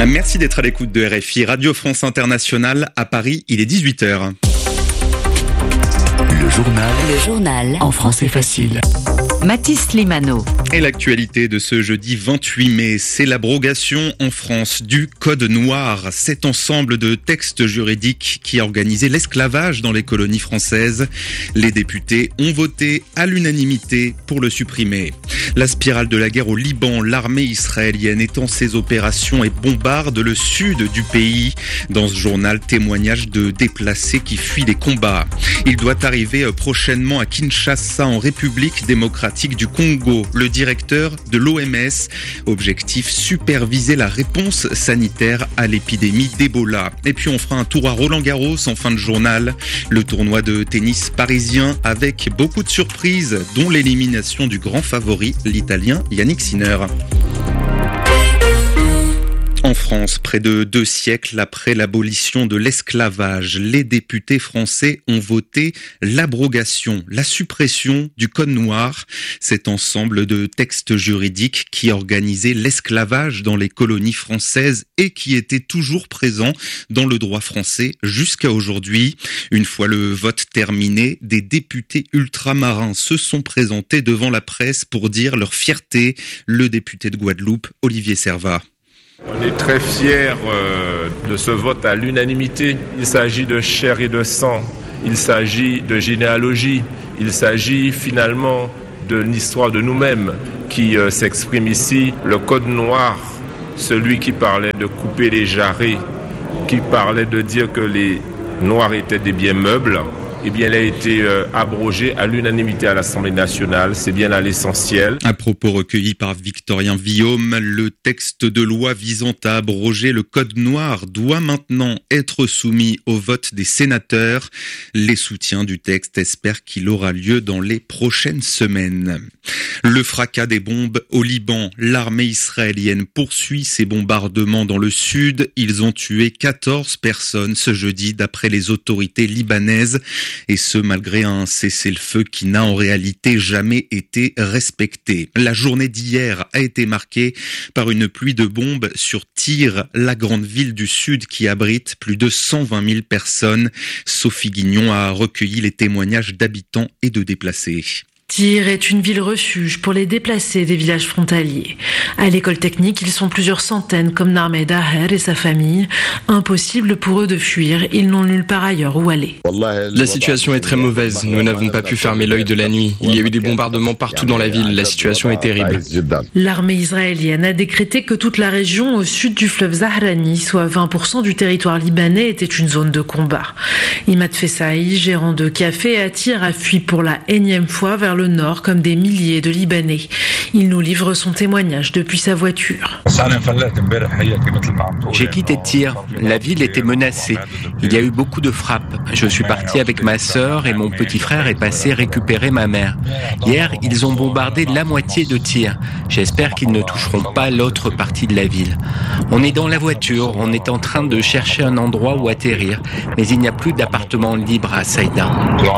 Merci d'être à l'écoute de RFI, Radio France Internationale. À Paris, il est 18h. Le journal en français facile. Mathis Limano. Et l'actualité de ce jeudi 28 mai, c'est l'abrogation en France du Code noir, cet ensemble de textes juridiques qui organisait l'esclavage dans les colonies françaises. Les députés ont voté à l'unanimité pour le supprimer. La spirale de la guerre au Liban, l'armée israélienne étend ses opérations et bombarde le sud du pays. Dans ce journal, témoignage de déplacés qui fuient les combats. Il doit arriver prochainement à Kinshasa, en République démocratique du Congo. Le directeur de l'OMS, objectif superviser la réponse sanitaire à l'épidémie d'Ebola. Et puis on fera un tour à Roland-Garros en fin de journal. Le tournoi de tennis parisien avec beaucoup de surprises, dont l'élimination du grand favori, l'Italien Yannick Sinner. En France, près de 2 siècles après l'abolition de l'esclavage, les députés français ont voté l'abrogation, la suppression du Code noir, cet ensemble de textes juridiques qui organisait l'esclavage dans les colonies françaises et qui était toujours présent dans le droit français jusqu'à aujourd'hui. Une fois le vote terminé, des députés ultramarins se sont présentés devant la presse pour dire leur fierté. Le député de Guadeloupe, Olivier Servat. On est très fiers de ce vote à l'unanimité. Il s'agit de chair et de sang, il s'agit de généalogie, il s'agit finalement de l'histoire de nous-mêmes qui s'exprime ici. Le Code noir, celui qui parlait de couper les jarrets, qui parlait de dire que les noirs étaient des biens meubles, eh bien, elle a été abrogée à l'unanimité à l'Assemblée nationale. C'est bien là l'essentiel. À propos recueillis par Victorien Villaume, le texte de loi visant à abroger le Code noir doit maintenant être soumis au vote des sénateurs. Les soutiens du texte espèrent qu'il aura lieu dans les prochaines semaines. Le fracas des bombes au Liban. L'armée israélienne poursuit ses bombardements dans le sud. Ils ont tué 14 personnes ce jeudi d'après les autorités libanaises. Et ce, malgré un cessez-le-feu qui n'a en réalité jamais été respecté. La journée d'hier a été marquée par une pluie de bombes sur Tyr, la grande ville du sud qui abrite plus de 120 000 personnes. Sophie Guignon a recueilli les témoignages d'habitants et de déplacés. Tyr est une ville refuge pour les déplacés des villages frontaliers. À l'école technique, ils sont plusieurs centaines, comme Narmed Daher et sa famille. Impossible pour eux de fuir, ils n'ont nulle part ailleurs où aller. La situation est très mauvaise, nous n'avons pas pu fermer l'œil de la nuit. Il y a eu des bombardements partout dans la ville, la situation est terrible. L'armée israélienne a décrété que toute la région au sud du fleuve Zahrani, soit 20% du territoire libanais, était une zone de combat. Imad Fessaï, gérant de café à Tyr, a fui pour la énième fois vers le nord comme des milliers de Libanais. Il nous livre son témoignage depuis sa voiture. J'ai quitté Tyr. La ville était menacée. Il y a eu beaucoup de frappes. Je suis parti avec ma sœur et mon petit frère est passé récupérer ma mère. Hier, ils ont bombardé la moitié de Tyr. J'espère qu'ils ne toucheront pas l'autre partie de la ville. On est dans la voiture, on est en train de chercher un endroit où atterrir, mais il n'y a plus d'appartement libre à Saïda.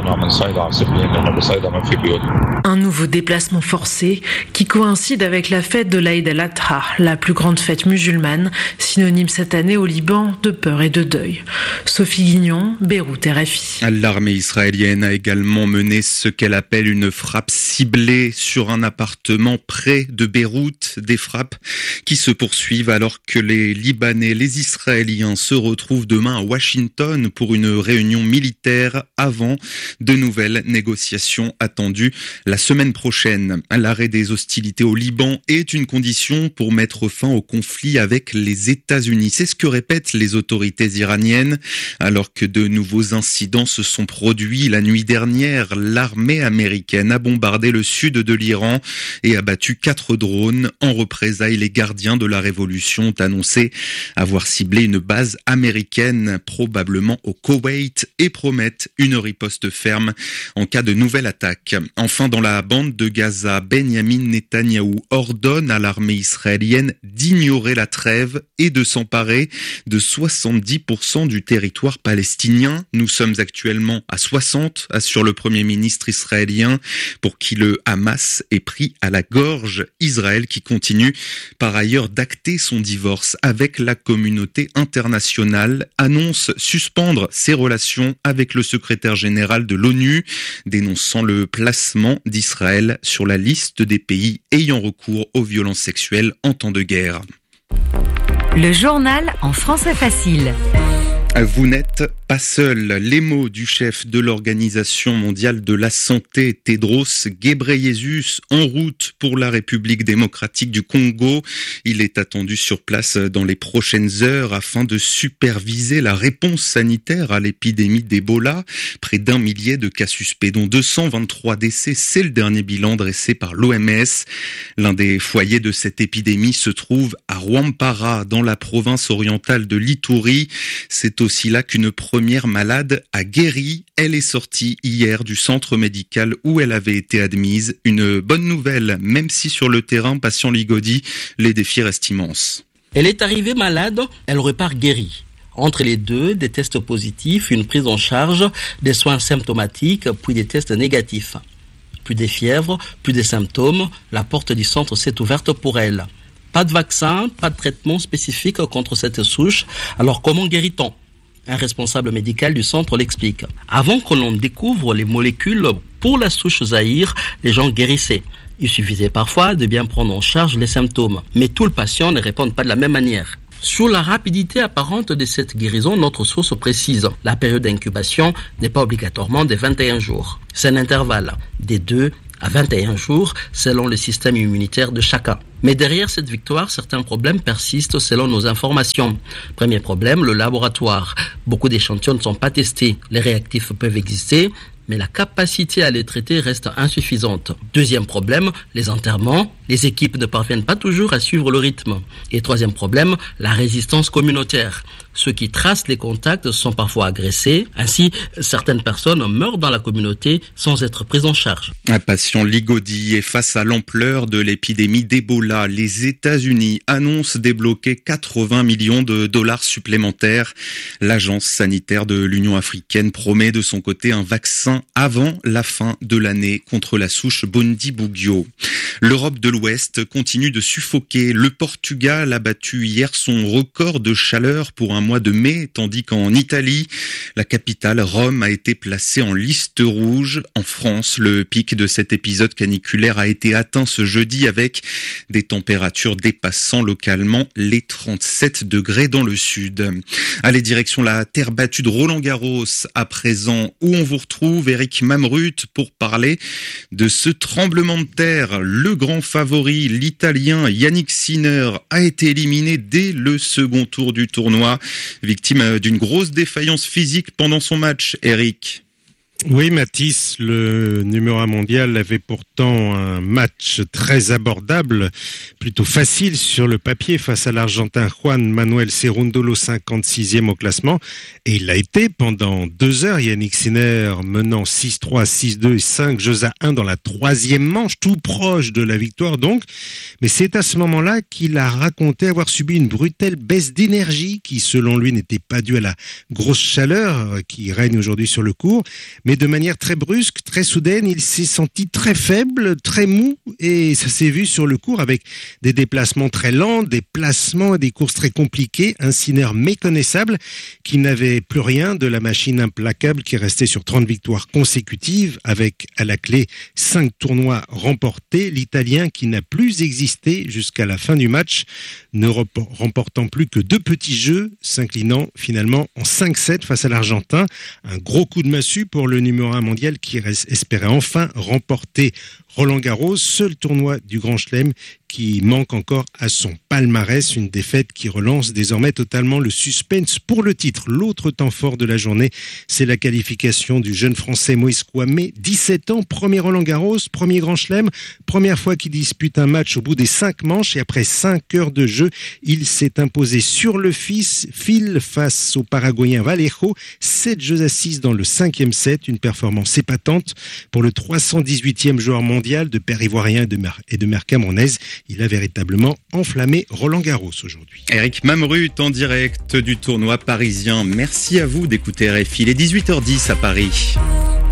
Un nouveau déplacement forcé qui coïncide avec la fête de l'Aïd el-Adha, la plus grande fête musulmane, synonyme cette année au Liban de peur et de deuil. Sophie Guignon, Beyrouth, RFI. L'armée israélienne a également mené ce qu'elle appelle une frappe ciblée sur un appartement près de Beyrouth. Des frappes qui se poursuivent alors que les Libanais, les Israéliens se retrouvent demain à Washington pour une réunion militaire avant de nouvelles négociations attendues la semaine prochaine. L'arrêt des hostilités au Liban est une condition pour mettre fin au conflit avec les États-Unis. C'est ce que répètent les autorités iraniennes. Alors que de nouveaux incidents se sont produits la nuit dernière, l'armée américaine a bombardé le sud de l'Iran et a abattu 4 drones. En représailles, les gardiens de la révolution ont annoncé avoir ciblé une base américaine, probablement au Koweït, et promettent une riposte ferme en cas de nouvelle attaque. Enfin, dans la bande de Gaza, Benyamin Netanyahou ordonne à l'armée israélienne d'ignorer la trêve et de s'emparer de 70% du territoire palestinien. Nous sommes actuellement à 60, assure le Premier ministre israélien, pour qui le Hamas est pris à la gorge. Israël qui continue par ailleurs d'acter son divorce avec la communauté internationale, annonce suspendre ses relations avec le secrétaire général de l'ONU, dénonçant le placement d'Israël sur la liste des pays ayant recours aux violences sexuelles en temps de guerre. Le journal en français facile. Vous n'êtes pas seul. Les mots du chef de l'Organisation mondiale de la santé, Tedros Ghebreyesus, en route pour la République démocratique du Congo. Il est attendu sur place dans les prochaines heures afin de superviser la réponse sanitaire à l'épidémie d'Ebola. Près d'1 millier de cas suspects, dont 223 décès. C'est le dernier bilan dressé par l'OMS. L'un des foyers de cette épidémie se trouve à Rwampara, dans la province orientale de l'Ituri. C'est aussi là qu'une première malade a guéri. Elle est sortie hier du centre médical où elle avait été admise. Une bonne nouvelle, même si sur le terrain, patient Ligodi, les défis restent immenses. Elle est arrivée malade, elle repart guérie. Entre les deux, des tests positifs, une prise en charge, des soins symptomatiques, puis des tests négatifs. Plus des fièvres, plus des symptômes, la porte du centre s'est ouverte pour elle. Pas de vaccin, pas de traitement spécifique contre cette souche, alors comment guérit-on ? Un responsable médical du centre l'explique. Avant que l'on découvre les molécules pour la souche Zaïre, les gens guérissaient. Il suffisait parfois de bien prendre en charge les symptômes. Mais tous les patients ne répondent pas de la même manière. Sur la rapidité apparente de cette guérison, notre source précise. La période d'incubation n'est pas obligatoirement de 21 jours. C'est un intervalle des 2 à 21 jours selon le système immunitaire de chacun. Mais derrière cette victoire, certains problèmes persistent selon nos informations. Premier problème, le laboratoire. Beaucoup d'échantillons ne sont pas testés. Les réactifs peuvent exister, mais la capacité à les traiter reste insuffisante. Deuxième problème, les enterrements. Les équipes ne parviennent pas toujours à suivre le rythme. Et troisième problème, la résistance communautaire. Ceux qui tracent les contacts sont parfois agressés. Ainsi, certaines personnes meurent dans la communauté sans être prises en charge. Un patient Ligodi est face à l'ampleur de l'épidémie d'Ebola. Les États-Unis annoncent débloquer 80 millions de dollars supplémentaires. L'agence sanitaire de l'Union africaine promet de son côté un vaccin avant la fin de l'année contre la souche Bundibugyo. L'Europe de l'Ouest continue de suffoquer. Le Portugal a battu hier son record de chaleur pour un mois de mai, tandis qu'en Italie, la capitale, Rome, a été placée en liste rouge. En France, le pic de cet épisode caniculaire a été atteint ce jeudi avec des températures dépassant localement les 37 degrés dans le sud. Allez, direction la terre battue de Roland-Garros à présent, où on vous retrouve Eric Mamrut pour parler de ce tremblement de terre. Le grand favori, l'Italien Yannick Sinner, a été éliminé dès le second tour du tournoi, victime d'une grosse défaillance physique pendant son match. Eric. Oui, Mathis, le numéro 1 mondial avait pourtant un match très abordable, plutôt facile sur le papier face à l'Argentin Juan Manuel Cerúndolo, 56e au classement. Et il l'a été pendant 2 heures, Yannick Sinner menant 6-3, 6-2 et 5-1 dans la 3e manche, tout proche de la victoire donc. Mais c'est à ce moment-là qu'il a raconté avoir subi une brutale baisse d'énergie qui, selon lui, n'était pas due à la grosse chaleur qui règne aujourd'hui sur le court, mais de manière très brusque, très soudaine, il s'est senti très faible, très mou, et ça s'est vu sur le court avec des déplacements très lents, des placements et des courses très compliquées, un Sinner méconnaissable qui n'avait plus rien de la machine implacable qui restait sur 30 victoires consécutives, avec à la clé 5 tournois remportés, l'Italien qui n'a plus existé jusqu'à la fin du match, ne remportant plus que 2 petits jeux, s'inclinant finalement en 5-7 face à l'Argentin. Un gros coup de massue pour le numéro 1 mondial qui espérait enfin remporter Roland-Garros, seul tournoi du Grand Chelem qui manque encore à son palmarès. Une défaite qui relance désormais totalement le suspense pour le titre. L'autre temps fort de la journée, c'est la qualification du jeune Français Moïse Kouamé, 17 ans, premier Roland-Garros, premier Grand Chelem, première fois qu'il dispute un match au bout des 5 manches et après 5 heures de jeu, il s'est imposé sur le fil face au Paraguayen Vallejo, 7 jeux à 6 dans le 5e set, une performance épatante pour le 318e joueur mondial de père ivoirien et de mère camerounaise. Il a véritablement enflammé Roland-Garros aujourd'hui. Eric Mamrut en direct du tournoi parisien. Merci à vous d'écouter RFI. Il est 18h10 à Paris.